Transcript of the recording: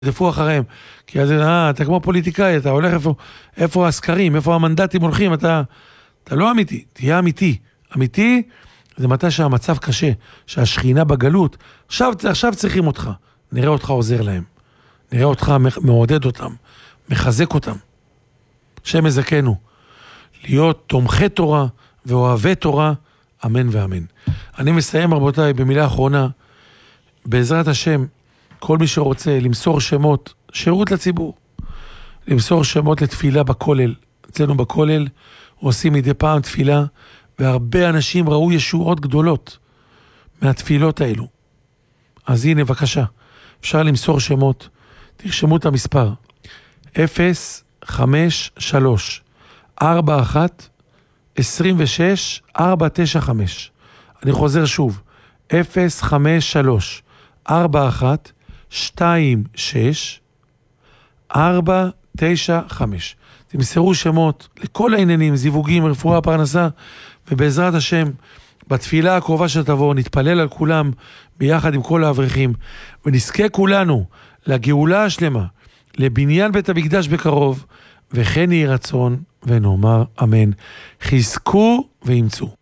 רפו אחריהם, כי אז אתה כמו פוליטיקאי, אתה הולך איפה הסקרים, איפה המנדטים הולכים, אתה לא אמיתי, תהיה אמיתי. אמיתי זה מתי שהמצב קשה, שהשכינה בגלות, עכשיו צריכים אותך, נראה אותך עוזר להם, נראה אותך מעודד אותם, מחזק אותם. שם יזכנו, להיות תומכי תורה ואוהבי תורה, אמן ואמן. אני מסיים רבותיי במילה אחרונה, בעזרת השם, כל מי שרוצה למסור שמות, שירות לציבור, למסור שמות לתפילה בכולל. אצלנו בכולל עושים מדי פעם תפילה, והרבה אנשים ראו ישועות גדולות מהתפילות האלו. אז הנה בבקשה, אפשר למסור שמות, תרשמו את המספר, 053-41-26-495. אני חוזר שוב, 053-41-26-495. תמסרו שמות לכל העניינים, זיווגים, רפואה, פרנסה, ובעזרת השם, בתפילה הקרובה שתבוא, נתפלל על כולם ביחד עם כל האברכים, ונזכה כולנו לגאולה השלמה, לבניין בית המקדש בקרוב, וכן יהי רצון ונאמר אמן. חזקו ואמצו.